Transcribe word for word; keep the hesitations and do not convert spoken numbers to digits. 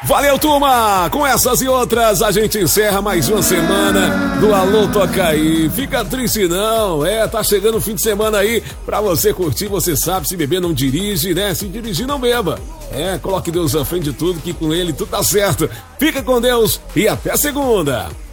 Valeu, turma! Com essas e outras, a gente encerra mais uma semana do Alô Toca Aí. Fica triste não, é, tá chegando o fim de semana aí pra você curtir, você sabe, se beber não dirige, né? Se dirigir não beba. É, coloque Deus à frente de tudo, que com ele tudo tá certo. Fica com Deus e até segunda!